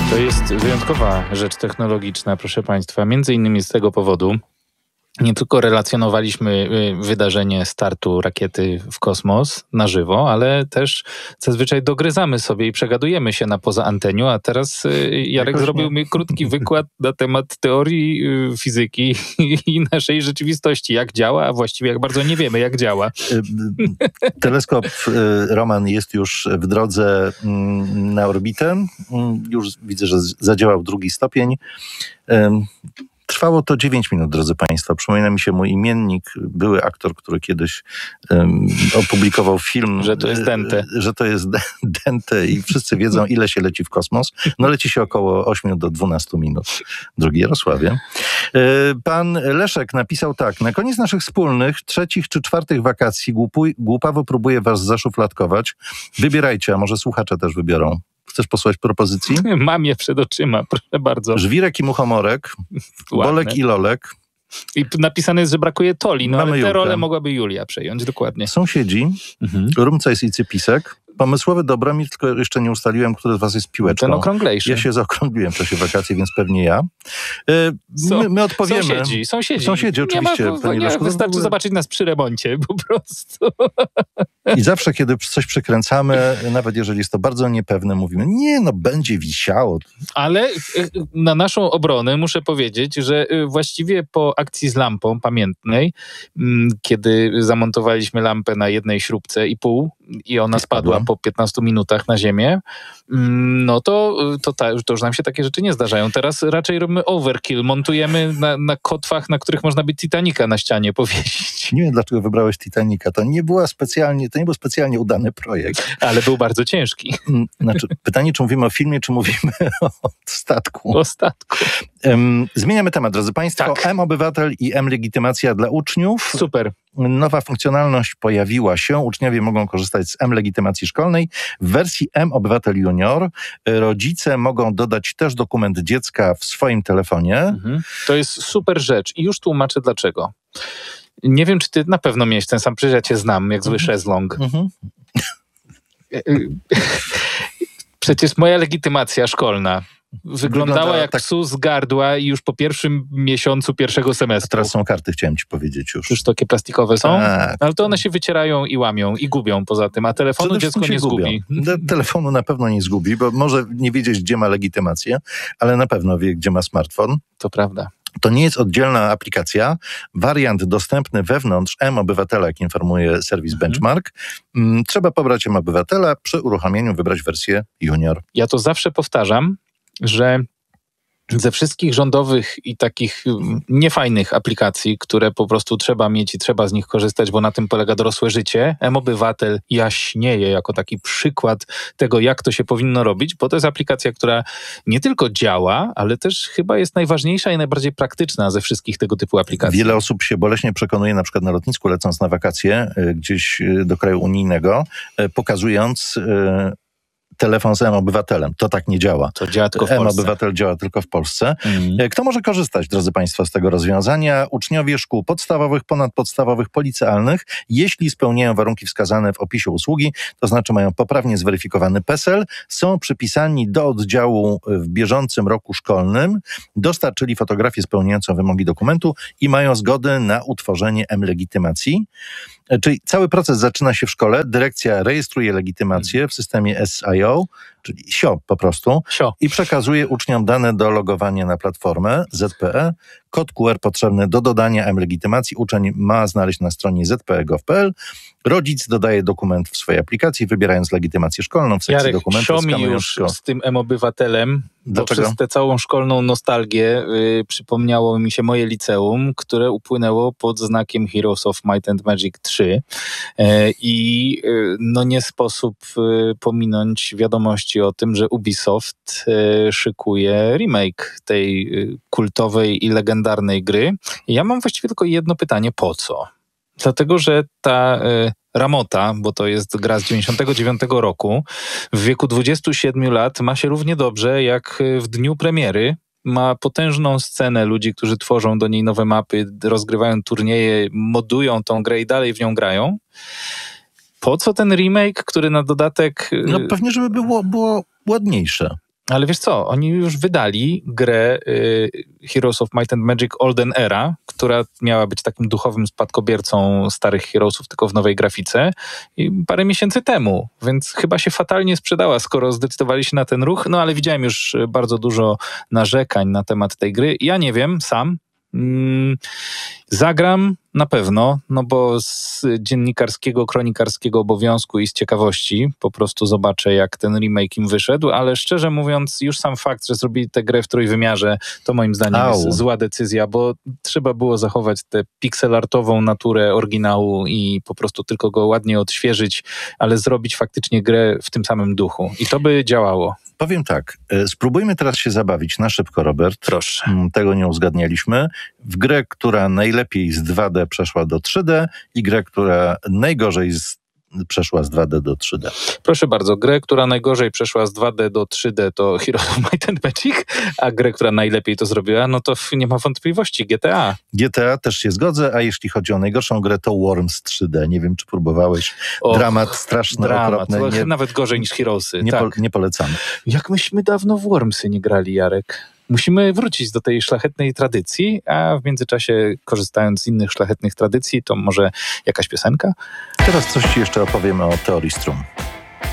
To jest wyjątkowa rzecz technologiczna, proszę Państwa. Między innymi z tego powodu nie tylko relacjonowaliśmy wydarzenie startu rakiety w kosmos na żywo, ale też zazwyczaj dogryzamy sobie i przegadujemy się na poza anteniu, a teraz Jarek zrobił mi krótki wykład na temat teorii fizyki i naszej rzeczywistości, jak działa, a właściwie jak bardzo nie wiemy, jak działa. Teleskop Roman jest już w drodze na orbitę. Już widzę, że zadziałał drugi stopień. Trwało to 9 minut, drodzy Państwo. Przypomina mi się mój imiennik, były aktor, który kiedyś opublikował film, że to jest Dente. Że to jest Dente i wszyscy wiedzą, ile się leci w kosmos. No leci się około 8 do 12 minut, drogi Jarosławie. Pan Leszek napisał tak. Na koniec naszych wspólnych, 3. czy 4. wakacji głupawo próbuję was zaszufladkować. Wybierajcie, a może słuchacze też wybiorą. Chcesz posłuchać propozycji? Mam je przed oczyma, proszę bardzo. Żwirek i muchomorek, Bolek i Lolek. I napisane jest, że brakuje Toli, no Mamy ale tę Julkę. rolę mogłaby Julia przejąć, dokładnie. Sąsiedzi, Rumcajs i Cypisek. Pomysłowy Dobromir, tylko jeszcze nie ustaliłem, który z was jest piłeczką. Ten okrąglejszy. Ja się zaokrągliłem w czasie wakacji, więc pewnie ja. My odpowiemy. Sąsiedzi oczywiście. Wystarczy zobaczyć nas przy remoncie, po prostu. I zawsze, kiedy coś przekręcamy, nawet jeżeli jest to bardzo niepewne, mówimy, nie, no będzie wisiało. Ale na naszą obronę muszę powiedzieć, że właściwie po akcji z lampą pamiętnej, kiedy zamontowaliśmy lampę na jednej śrubce i pół i ona spadła po 15 minutach na ziemię, no to już nam się takie rzeczy nie zdarzają. Teraz raczej robimy overkill, montujemy na kotwach, na których można by Titanica na ścianie powiesić. Nie wiem, dlaczego wybrałeś Titanica. To nie był specjalnie udany projekt. Ale był bardzo ciężki. Znaczy, pytanie, czy mówimy o filmie, czy mówimy o statku. O statku. Zmieniamy temat, drodzy Państwo. Tak. M-Obywatel i M-Legitymacja dla uczniów. Super. Nowa funkcjonalność pojawiła się. Uczniowie mogą korzystać z M-Legitymacji szkolnej. W wersji M-Obywatel Junior rodzice mogą dodać też dokument dziecka w swoim telefonie. To jest super rzecz i już tłumaczę dlaczego. Nie wiem, czy ty na pewno miałeś ten sam, przecież ja cię znam, jak zły szezlong. Przecież moja legitymacja szkolna wyglądała jak tak. psu z gardła i już po pierwszym miesiącu pierwszego semestru. A teraz są karty, chciałem ci powiedzieć już. Już takie plastikowe są? Tak. Ale to one się wycierają i łamią i gubią poza tym, a telefonu dziecko nie zgubi. Telefonu na pewno nie zgubi, bo może nie wiedzieć, gdzie ma legitymację, ale na pewno wie, gdzie ma smartfon. To prawda. To nie jest oddzielna aplikacja. Wariant dostępny wewnątrz M-Obywatela, jak informuje serwis Benchmark. Trzeba pobrać M-Obywatela, przy uruchomieniu wybrać wersję Junior. Ja to zawsze powtarzam, że ze wszystkich rządowych i takich niefajnych aplikacji, które po prostu trzeba mieć i trzeba z nich korzystać, bo na tym polega dorosłe życie, M-Obywatel jaśnieje jako taki przykład tego, jak to się powinno robić, bo to jest aplikacja, która nie tylko działa, ale też chyba jest najważniejsza i najbardziej praktyczna ze wszystkich tego typu aplikacji. Wiele osób się boleśnie przekonuje, na przykład na lotnisku, lecąc na wakacje gdzieś do kraju unijnego, pokazując telefon z M-Obywatelem. To tak nie działa. To działa tylko w Polsce. M-Obywatel działa tylko w Polsce. Kto może korzystać, drodzy Państwo, z tego rozwiązania? Uczniowie szkół podstawowych, ponadpodstawowych, policealnych, jeśli spełniają warunki wskazane w opisie usługi, to znaczy mają poprawnie zweryfikowany PESEL, są przypisani do oddziału w bieżącym roku szkolnym, dostarczyli fotografię spełniającą wymogi dokumentu i mają zgodę na utworzenie M-Legitymacji. Czyli cały proces zaczyna się w szkole. Dyrekcja rejestruje legitymację w systemie SIO, czyli SIO po prostu, i przekazuje uczniom dane do logowania na platformę ZPE. Kod QR potrzebny do dodania M-legitymacji uczeń ma znaleźć na stronie zpe.gov.pl. Rodzic dodaje dokument w swojej aplikacji, wybierając legitymację szkolną w sekcji dokumentów. Jarek, już z tym M-Obywatelem, bo przez tę całą szkolną nostalgię przypomniało mi się moje liceum, które upłynęło pod znakiem Heroes of Might and Magic 3 i no nie sposób pominąć wiadomości o tym, że Ubisoft szykuje remake tej kultowej i legendarnej gry. I ja mam właściwie tylko jedno pytanie, po co? Dlatego, że ta Ramota, bo to jest gra z 99 roku, w wieku 27 lat ma się równie dobrze jak w dniu premiery. Ma potężną scenę ludzi, którzy tworzą do niej nowe mapy, rozgrywają turnieje, modują tą grę i dalej w nią grają. Po co ten remake, który na dodatek... No pewnie, żeby było ładniejsze. Ale wiesz co, oni już wydali grę Heroes of Might and Magic Olden Era, która miała być takim duchowym spadkobiercą starych Heroesów, tylko w nowej grafice i parę miesięcy temu, więc chyba się fatalnie sprzedała, skoro zdecydowali się na ten ruch, no ale widziałem już bardzo dużo narzekań na temat tej gry. Ja nie wiem, sam. Zagram na pewno, no bo z dziennikarskiego, kronikarskiego obowiązku i z ciekawości po prostu zobaczę, jak ten remake im wyszedł, ale szczerze mówiąc, już sam fakt, że zrobili tę grę w trójwymiarze, to moim zdaniem jest zła decyzja, bo trzeba było zachować tę pixelartową naturę oryginału i po prostu tylko go ładnie odświeżyć, ale zrobić faktycznie grę w tym samym duchu. I to by działało. Powiem tak, spróbujmy teraz się zabawić na szybko, Robert. Proszę. Tego nie uzgadnialiśmy. W grę, która najlepiej z 2D przeszła do 3D i grę, która najgorzej przeszła z 2D do 3D. Proszę bardzo, grę, która najgorzej przeszła z 2D do 3D to Heroes of Might and Magic, a grę, która najlepiej to zrobiła, no to nie ma wątpliwości, GTA. GTA też się zgodzę, a jeśli chodzi o najgorszą grę, to Worms 3D. Nie wiem, czy próbowałeś. Dramat straszny, okropny. Nawet gorzej niż Heroesy. Nie polecamy. Jak myśmy dawno w Wormsy nie grali, Jarek. Musimy wrócić do tej szlachetnej tradycji, a w międzyczasie, korzystając z innych szlachetnych tradycji, to może jakaś piosenka? Teraz coś ci jeszcze opowiem o teorii strun.